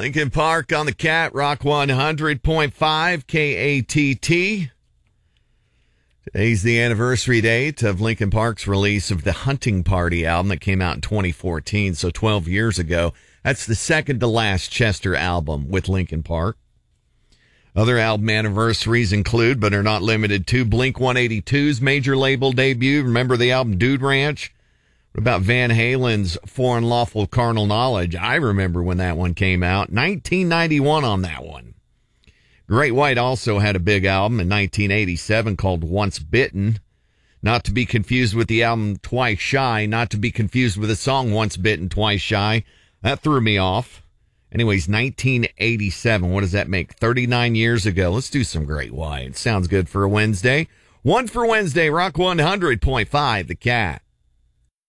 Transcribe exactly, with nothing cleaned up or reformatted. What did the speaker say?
Lincoln Park on the Cat, Rock one hundred point five K A T T. Today's the anniversary date of Lincoln Park's release of the Hunting Party album that came out in twenty fourteen, so twelve years ago. That's the second to last Chester album with Lincoln Park. Other album anniversaries include, but are not limited to, Blink one eighty-two's major label debut. Remember the album Dude Ranch? What about Van Halen's For Unlawful Carnal Knowledge? I remember when that one came out. nineteen ninety-one on that one. Great White also had a big album in nineteen eighty-seven called Once Bitten. Not to be confused with the album Twice Shy. Not to be confused with the song Once Bitten, Twice Shy. That threw me off. Anyways, nineteen eighty-seven. What does that make? thirty-nine years ago. Let's do some Great White. Sounds good for a Wednesday. One for Wednesday, Rock one hundred point five, The Cat.